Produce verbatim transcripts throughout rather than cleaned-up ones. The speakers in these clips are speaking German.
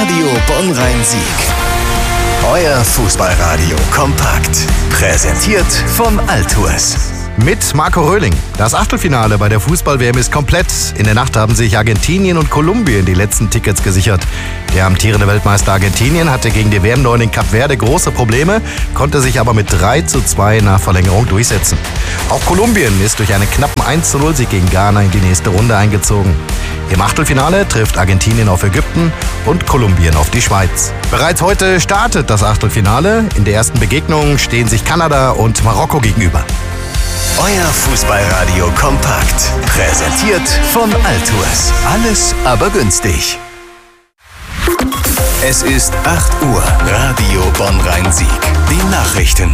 Radio Bonn-Rhein-Sieg. Euer Fußballradio kompakt. Präsentiert vom Altours. Mit Marco Röhling. Das Achtelfinale bei der Fußball-W M ist komplett. In der Nacht haben sich Argentinien und Kolumbien die letzten Tickets gesichert. Der amtierende Weltmeister Argentinien hatte gegen die W M-Neuling Kap Verde große Probleme, konnte sich aber mit drei zu zwei nach Verlängerung durchsetzen. Auch Kolumbien ist durch einen knappen eins zu null Sieg gegen Ghana in die nächste Runde eingezogen. Im Achtelfinale trifft Argentinien auf Ägypten und Kolumbien auf die Schweiz. Bereits heute startet das Achtelfinale. In der ersten Begegnung stehen sich Kanada und Marokko gegenüber. Euer Fußballradio kompakt. Präsentiert von Altours. Alles aber günstig. Es ist acht Uhr. Radio Bonn-Rhein-Sieg. Die Nachrichten.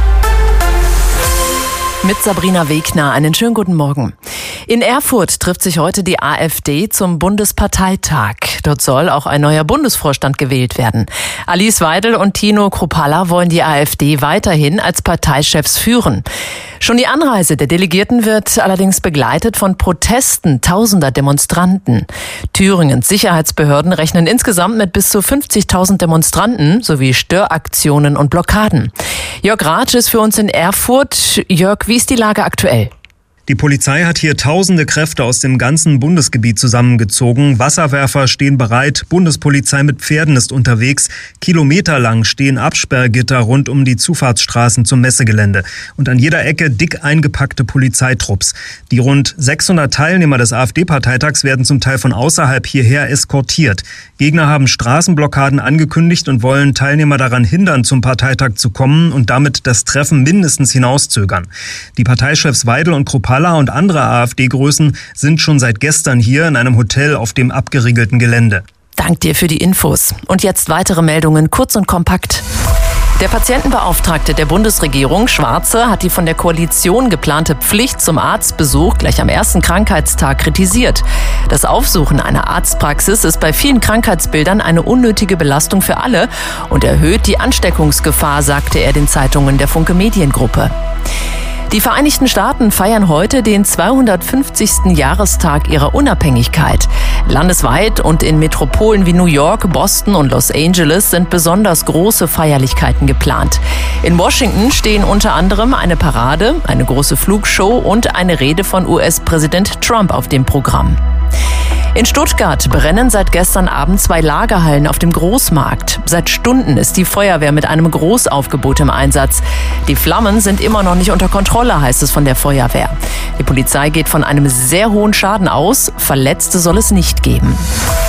Mit Sabrina Wegner. Einen schönen guten Morgen. In Erfurt trifft sich heute die AfD zum Bundesparteitag. Dort soll auch ein neuer Bundesvorstand gewählt werden. Alice Weidel und Tino Kruppalla wollen die AfD weiterhin als Parteichefs führen. Schon die Anreise der Delegierten wird allerdings begleitet von Protesten tausender Demonstranten. Thüringens Sicherheitsbehörden rechnen insgesamt mit bis zu fünfzigtausend Demonstranten sowie Störaktionen und Blockaden. Jörg Ratsch ist für uns in Erfurt. Jörg, wie ist die Lage aktuell? Die Polizei hat hier tausende Kräfte aus dem ganzen Bundesgebiet zusammengezogen. Wasserwerfer stehen bereit, Bundespolizei mit Pferden ist unterwegs. Kilometerlang stehen Absperrgitter rund um die Zufahrtsstraßen zum Messegelände. Und an jeder Ecke dick eingepackte Polizeitrupps. Die rund sechshundert Teilnehmer des AfD-Parteitags werden zum Teil von außerhalb hierher eskortiert. Gegner haben Straßenblockaden angekündigt und wollen Teilnehmer daran hindern, zum Parteitag zu kommen und damit das Treffen mindestens hinauszögern. Die Parteichefs Weidel und Kruppalla und andere AfD-Größen sind schon seit gestern hier in einem Hotel auf dem abgeriegelten Gelände. Dank dir für die Infos. Und jetzt weitere Meldungen, kurz und kompakt. Der Patientenbeauftragte der Bundesregierung, Schwarze, hat die von der Koalition geplante Pflicht zum Arztbesuch gleich am ersten Krankheitstag kritisiert. Das Aufsuchen einer Arztpraxis ist bei vielen Krankheitsbildern eine unnötige Belastung für alle und erhöht die Ansteckungsgefahr, sagte er den Zeitungen der Funke Mediengruppe. Die Vereinigten Staaten feiern heute den zweihundertfünfzigsten Jahrestag ihrer Unabhängigkeit. Landesweit und in Metropolen wie New York, Boston und Los Angeles sind besonders große Feierlichkeiten geplant. In Washington stehen unter anderem eine Parade, eine große Flugshow und eine Rede von U S-Präsident Trump auf dem Programm. In Stuttgart brennen seit gestern Abend zwei Lagerhallen auf dem Großmarkt. Seit Stunden ist die Feuerwehr mit einem Großaufgebot im Einsatz. Die Flammen sind immer noch nicht unter Kontrolle, heißt es von der Feuerwehr. Die Polizei geht von einem sehr hohen Schaden aus. Verletzte soll es nicht geben.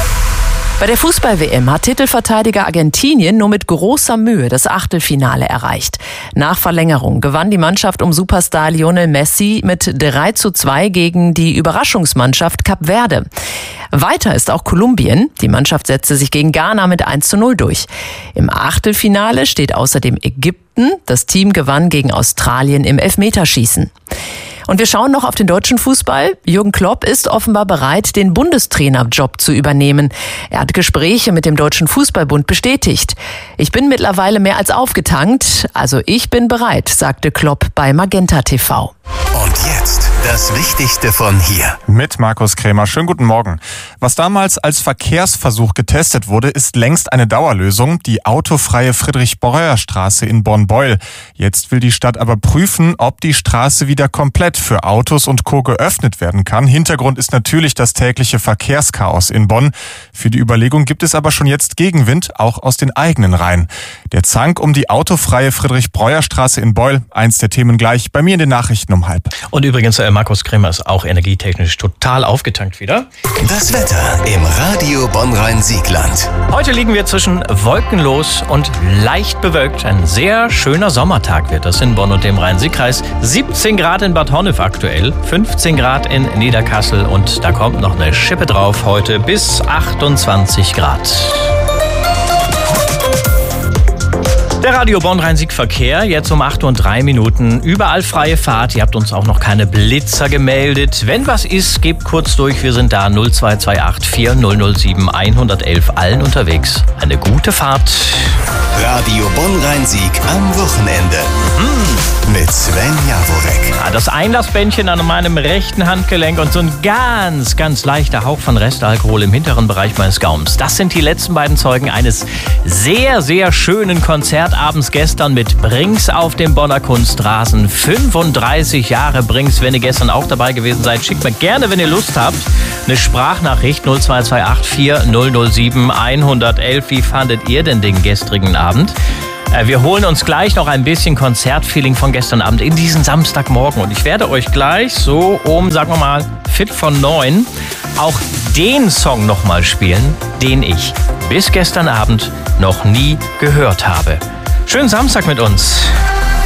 Bei der Fußball-W M hat Titelverteidiger Argentinien nur mit großer Mühe das Achtelfinale erreicht. Nach Verlängerung gewann die Mannschaft um Superstar Lionel Messi mit drei zu zwei gegen die Überraschungsmannschaft Kap Verde. Weiter ist auch Kolumbien. Die Mannschaft setzte sich gegen Ghana mit eins zu null durch. Im Achtelfinale steht außerdem Ägypten. Das Team gewann gegen Australien im Elfmeterschießen. Und wir schauen noch auf den deutschen Fußball. Jürgen Klopp ist offenbar bereit, den Bundestrainerjob zu übernehmen. Er hat Gespräche mit dem Deutschen Fußballbund bestätigt. Ich bin mittlerweile mehr als aufgetankt, also ich bin bereit, sagte Klopp bei Magenta T V. Und jetzt das Wichtigste von hier. Mit Markus Krämer. Schönen guten Morgen. Was damals als Verkehrsversuch getestet wurde, ist längst eine Dauerlösung. Die autofreie Friedrich-Breuer-Straße in Bonn-Beuel. Jetzt will die Stadt aber prüfen, ob die Straße wieder komplett für Autos und Co. geöffnet werden kann. Hintergrund ist natürlich das tägliche Verkehrschaos in Bonn. Für die Überlegung gibt es aber schon jetzt Gegenwind, auch aus den eigenen Reihen. Der Zank um die autofreie Friedrich-Breuer-Straße in Beuel, eins der Themen gleich, bei mir in den Nachrichten um halb. Und übrigens, äh, Markus Krämer ist auch energietechnisch total aufgetankt wieder. Das Wetter im Radio Bonn-Rhein-Siegland. Heute liegen wir zwischen wolkenlos und leicht bewölkt. Ein sehr schöner Sommertag wird das in Bonn und dem Rhein-Sieg-Kreis. siebzehn Grad in Bad Honnef aktuell, fünfzehn Grad in Niederkassel und da kommt noch eine Schippe drauf heute bis achtundzwanzig Grad. Der Radio Bonn-Rhein-Sieg-Verkehr, jetzt um acht Uhr und drei Minuten. Überall freie Fahrt. Ihr habt uns auch noch keine Blitzer gemeldet. Wenn was ist, gebt kurz durch. Wir sind da null zwei zwei acht vier null null sieben eins eins eins. Allen unterwegs. Eine gute Fahrt. Radio Bonn-Rhein-Sieg am Wochenende. Mmh, mit Sven Jaworek. Ja, das Einlassbändchen an meinem rechten Handgelenk und so ein ganz, ganz leichter Hauch von Restalkohol im hinteren Bereich meines Gaums. Das sind die letzten beiden Zeugen eines sehr, sehr schönen Konzertabends gestern mit Brings auf dem Bonner Kunstrasen. fünfunddreißig Jahre Brings. Wenn ihr gestern auch dabei gewesen seid, schickt mir gerne, wenn ihr Lust habt, eine Sprachnachricht null zwei zwei acht vier null null sieben eins eins eins. Wie fandet ihr denn den gestrigen Abend? Wir holen uns gleich noch ein bisschen Konzertfeeling von gestern Abend in diesen Samstagmorgen. Und ich werde euch gleich so um, sagen wir mal, fit von neun auch den Song nochmal spielen, den ich bis gestern Abend noch nie gehört habe. Schönen Samstag mit uns.